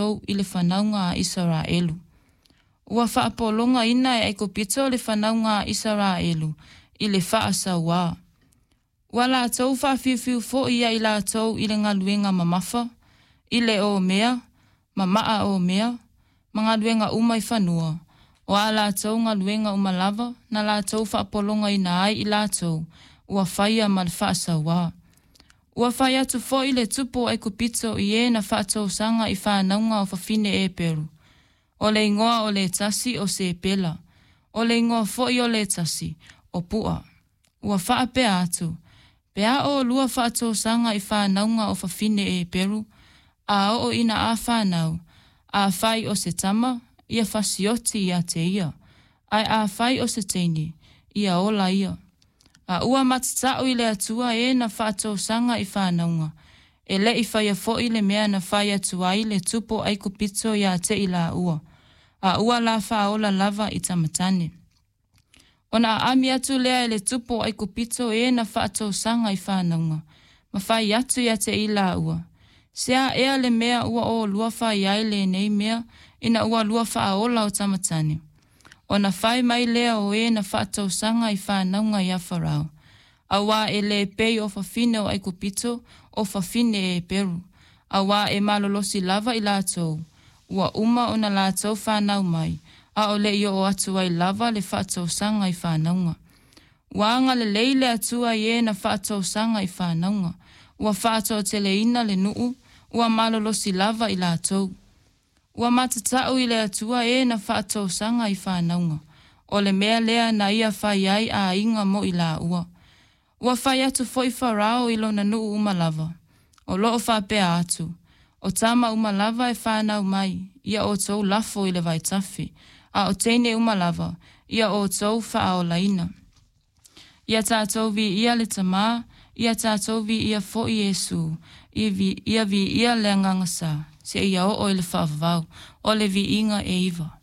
lātou i le whanaunga a Israelu. Ua whaapolonga ina e Aikopito le whanaunga a Israelu i le whaasaua. Ua lātou whaafiufiu fo ia i lātou i le ngaluenga mamafa, i le o mea, mamaa o mea, mga luenga umai whanua, o a lātou ngaluenga umalava, na lātou whaapolonga ina ai i lātou, ua whaia mal whaasaua. Ua whai atu fo i le tupo Aikopito i e na whaatou sanga i whanaunga o whawhine e Peru. O le ingoa o le tasi o se pela, o le ingoa fo i o le tasi, o pua. Ua whaapea atu, pea o lua whaatou sanga i whanaunga o whawhine e Peru, a o ina a whanau, a whai o se tama, ia whasioti ia te ia, ai a whai o se teini, ia ola ia. A ua matatau i le atua e na whaatou sanga i whanaunga, e le i whaia fo i le mea na whai atua i le tupo Aikopito ia te i la ua, a ua la whaola lava i tamatane. Ona ami atu lea e le tupo Aikopito e na whaatou sanga i whanaunga, ma whai atu ia te i la ua. Sea ea le mea ua o lua whai ai le nei mea, ina ua lua whaola o tamatane. Ona whai mai lea o e na whaatou sanga i whanaunga i a Farao. Awa e le pei o whawhine o Aikopito o whawhine e Peru. Awa e malolosi lava i lātou. Ua uma o na lātou whanau mai. A o le i o atua i lava le whaatou sanga i whanaunga. Ua anga le leile atua i e na whaatou sanga i whanaunga. Ua whaatou tele ina le nuu. Ua malolosi lava i lātou. Ua matatau i le atua e na whaatou sanga i whanaunga. O le mea lea na ia whai ai a inga mo i la ua. Ua whai atu foi Farao i lona nuu umalava. O loo whapea atu. O tama umalava e whanau mai. Ia o tau lafo i le vaitafi. A o teine umalava. Ia o tau wha o laina. Ia tātou vi ia le tamā. Ia tātou vi ia fo i Yesu. Ia vi ia le ngangasa. Se ia o le whaavau, o le vi inga e iwa.